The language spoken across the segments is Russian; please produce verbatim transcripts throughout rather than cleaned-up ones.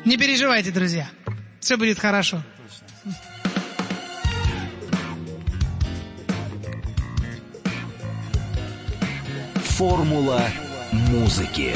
Не переживайте, друзья. Все будет хорошо. Формула музыки.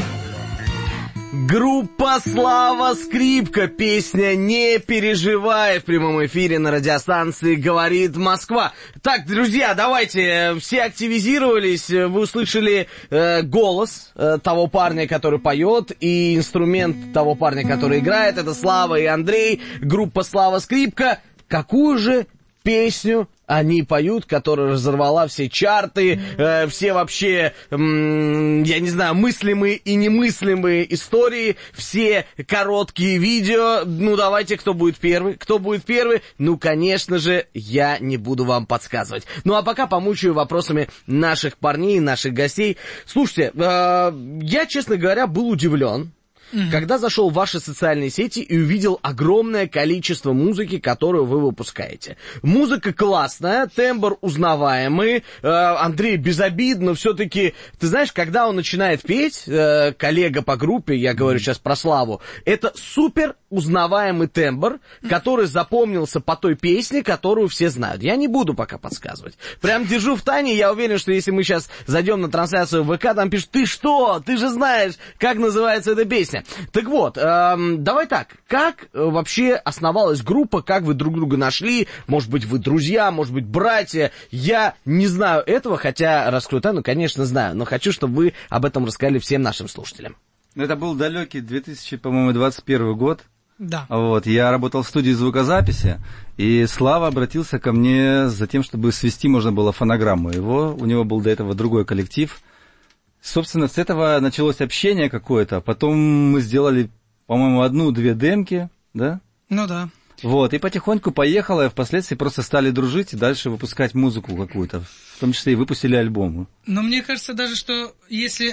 Группа «Слава Скрипка», песня «Не переживай» в прямом эфире на радиостанции «Говорит Москва». Так, друзья, давайте, все активизировались, вы услышали э, голос э, того парня, который поет, и инструмент того парня, который играет, это Слава и Андрей, группа «Слава Скрипка». Какую же песню они поют, которая разорвала все чарты, э, все вообще, м- я не знаю, мыслимые и немыслимые истории, все короткие видео. Ну, давайте, кто будет первый? Кто будет первый? Ну, конечно же, я не буду вам подсказывать. Ну, а пока помучаю вопросами наших парней, наших гостей. Слушайте, э, я, честно говоря, был удивлен, Mm-hmm. когда зашел в ваши социальные сети и увидел огромное количество музыки, которую вы выпускаете. Музыка классная, тембр узнаваемый, э, Андрей безобидно, все-таки, ты знаешь, когда он начинает петь, э, коллега по группе, я говорю mm-hmm. сейчас про Славу, это супер узнаваемый тембр, который запомнился по той песне, которую все знают. Я не буду пока подсказывать. Прям держу в тайне, я уверен, что если мы сейчас зайдем на трансляцию в ВК, там пишут: ты что, ты же знаешь, как называется эта песня. Так вот, эм, давай так, как э, вообще основалась группа, как вы друг друга нашли, может быть, вы друзья, может быть, братья, я не знаю этого, хотя раскрою тайну, конечно, знаю, но хочу, чтобы вы об этом рассказали всем нашим слушателям. Это был далекий две тысячи, по-моему, двадцать первый год. Да. Вот, я работал в студии звукозаписи, и Слава обратился ко мне за тем, чтобы свести можно было фонограмму его, у него был до этого другой коллектив. Собственно, с этого началось общение какое-то, потом мы сделали, по-моему, одну-две демки, да? Ну да. Вот, и потихоньку поехало, и впоследствии просто стали дружить и дальше выпускать музыку какую-то, в том числе и выпустили альбомы. Но мне кажется даже, что если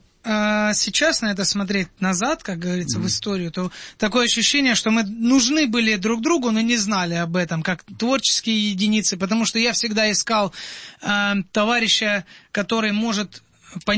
э, сейчас на это смотреть назад, как говорится, mm. в историю, то такое ощущение, что мы нужны были друг другу, но не знали об этом, как творческие единицы, потому что я всегда искал э, товарища, который может